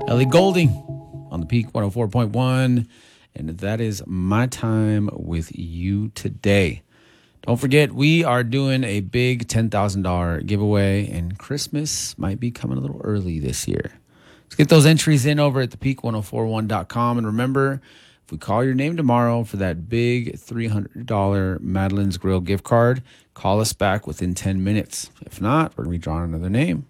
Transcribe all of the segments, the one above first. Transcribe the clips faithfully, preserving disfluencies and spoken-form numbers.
Ellie Goulding on the Peak one oh four point one. And that is my time with you today. Don't forget, we are doing a big ten thousand dollars giveaway, and Christmas might be coming a little early this year. Let's get those entries in over at the peak ten forty-one dot com. And remember, if we call your name tomorrow for that big three hundred dollars Madeline's Grill gift card, call us back within ten minutes. If not, we're going to be drawing another name.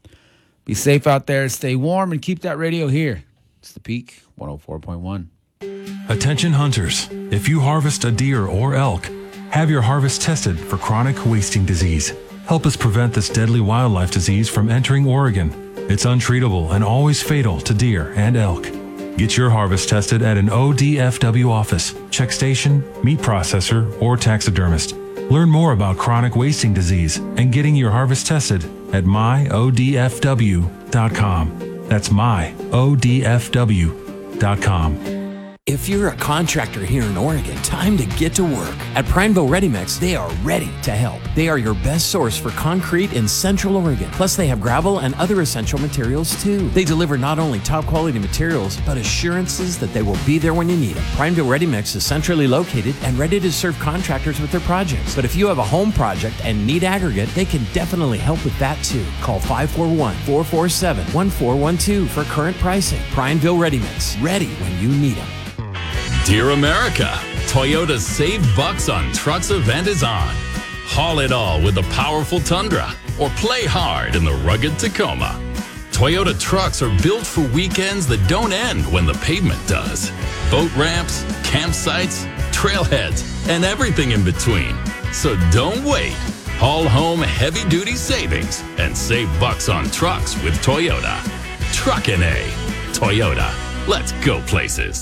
Be safe out there, stay warm, and keep that radio here. It's the Peak one oh four point one. Attention hunters, if you harvest a deer or elk, have your harvest tested for chronic wasting disease. Help us prevent this deadly wildlife disease from entering Oregon. It's untreatable and always fatal to deer and elk. Get your harvest tested at an O D F W office, check station, meat processor, or taxidermist. Learn more about chronic wasting disease and getting your harvest tested at my O D F W dot com. That's my O D F W dot com. If you're a contractor here in Oregon, time to get to work. At Prineville Ready Mix, they are ready to help. They are your best source for concrete in Central Oregon. Plus, they have gravel and other essential materials, too. They deliver not only top-quality materials, but assurances that they will be there when you need them. Prineville Ready Mix is centrally located and ready to serve contractors with their projects. But if you have a home project and need aggregate, they can definitely help with that, too. Call five four one, four four seven, one four one two for current pricing. Prineville Ready Mix, ready when you need them. Dear America, Toyota's Save Bucks on Trucks event is on. Haul it all with the powerful Tundra or play hard in the rugged Tacoma. Toyota trucks are built for weekends that don't end when the pavement does. Boat ramps, campsites, trailheads, and everything in between. So don't wait. Haul home heavy-duty savings and save bucks on trucks with Toyota. Truckin' A. Toyota. Let's go places.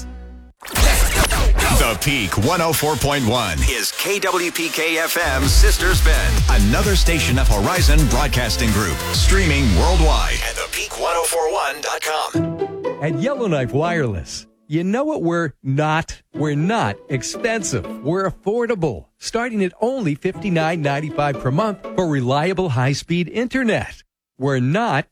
The Peak one oh four point one is K W P K F M's Sisters Bend, another station of Horizon Broadcasting Group, streaming worldwide at the peak ten forty-one dot com. At Yellowknife Wireless, you know what we're not? We're not expensive. We're affordable, starting at only fifty-nine ninety-five per month for reliable high-speed internet. We're not